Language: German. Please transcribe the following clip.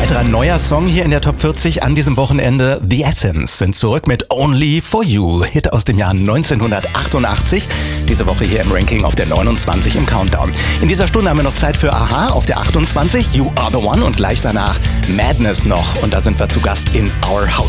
weiterer neuer Song hier in der Top 40 an diesem Wochenende. The Essence sind zurück mit Only For You, Hit aus dem Jahr 1988. Diese Woche hier im Ranking auf der 29 im Countdown. In dieser Stunde haben wir noch Zeit für Aha auf der 28, You Are The One und gleich danach Madness noch. Und da sind wir zu Gast in Our House